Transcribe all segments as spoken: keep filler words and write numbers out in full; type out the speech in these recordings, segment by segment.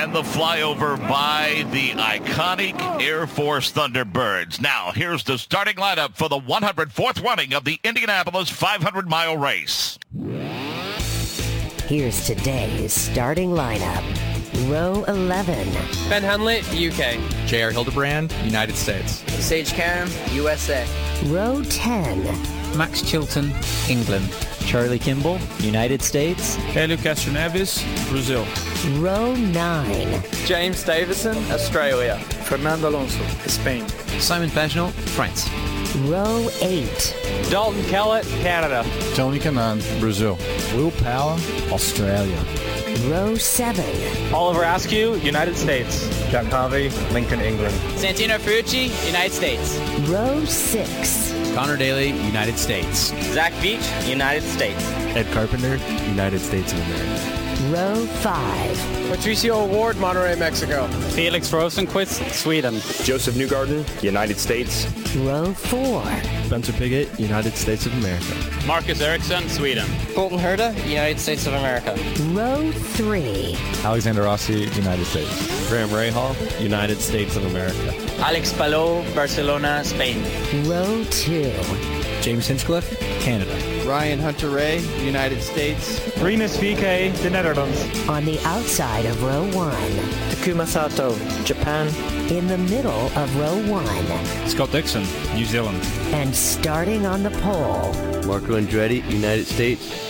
and the flyover by the iconic Air Force Thunderbirds. Now, here's the starting lineup for the one hundred fourth running of the Indianapolis five hundred mile race. Here's today's starting lineup. Row eleven. Ben Hunley, U K. J R Hildebrand, United States. Sage Karam, U S A. Row ten. Max Chilton, England. Charlie Kimball, United States. Hélio Castro Neves, Brazil. Row nine. James Davison, Australia. Fernando Alonso, Spain. Simon Pagenaud, France. Row eight. Dalton Kellett, Canada. Tony Kanaan, Brazil. Will Power, Australia. Row seven. Oliver Askew, United States. Jack Harvey, Lincoln, England. Santino Ferrucci, United States. Row six. Connor Daly, United States. Zach Beach, United States. Ed Carpenter, United States of America. Row five. Patricio Ward, Monterrey, Mexico. Felix Rosenquist, Sweden. Joseph Newgarden, United States. Row four. Spencer Pigot, United States of America. Marcus Ericsson, Sweden. Colton Herta, United States of America. Row three. Alexander Rossi, United States. Graham Rahal, United States of America. Alex Palou, Barcelona, Spain. Row two. James Hinchcliffe, Canada. Ryan Hunter-Reay, United States. Rinus V K, the Netherlands. On the outside of row one. Takuma Sato, Japan. In the middle of row one. Scott Dixon, New Zealand. And starting on the pole. Marco Andretti, United States.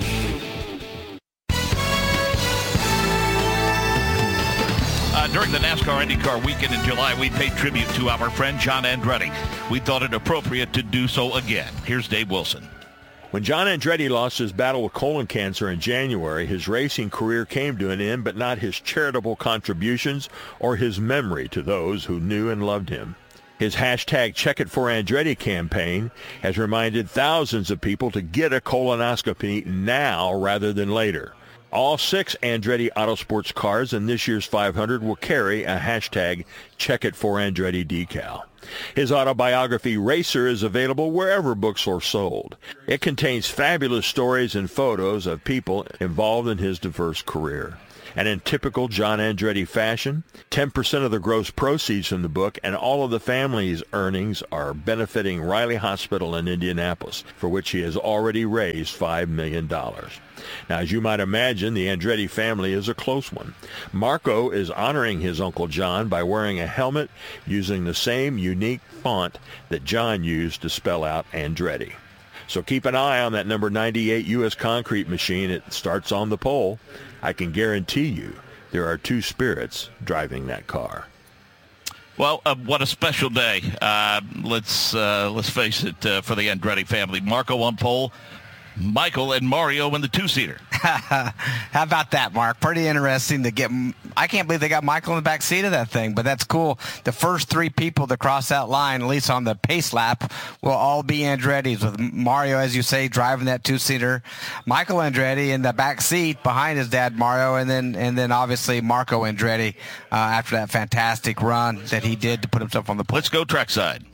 Uh, during the NASCAR IndyCar weekend in July, we paid tribute to our friend John Andretti. We thought it appropriate to do so again. Here's Dave Wilson. When John Andretti lost his battle with colon cancer in January, his racing career came to an end, but not his charitable contributions or his memory to those who knew and loved him. His hashtag Check It For Andretti campaign has reminded thousands of people to get a colonoscopy now rather than later. All six Andretti Autosports cars in this year's five hundred will carry a hashtag Check It For Andretti decal. His autobiography, Racer, is available wherever books are sold. It contains fabulous stories and photos of people involved in his diverse career. And in typical John Andretti fashion, ten percent of the gross proceeds from the book and all of the family's earnings are benefiting Riley Hospital in Indianapolis, for which he has already raised five million dollars. Now, as you might imagine, the Andretti family is a close one. Marco is honoring his Uncle John by wearing a helmet using the same unique font that John used to spell out Andretti. So keep an eye on that number ninety-eight U S Concrete machine. It starts on the pole. I can guarantee you there are two spirits driving that car. Well, uh, what a special day. Uh, let's uh, let's face it, uh, for the Andretti family. Marco on pole, Michael and Mario in the two-seater. How about that, Mark? Pretty interesting to get. I can't believe they got Michael in the back seat of that thing, but that's cool. The first three people to cross that line, at least on the pace lap, will all be Andretti's, with Mario, as you say, driving that two-seater. Michael Andretti in the back seat behind his dad, Mario, and then and then obviously Marco Andretti uh, after that fantastic run that he did to put himself on the pole. Let's go trackside.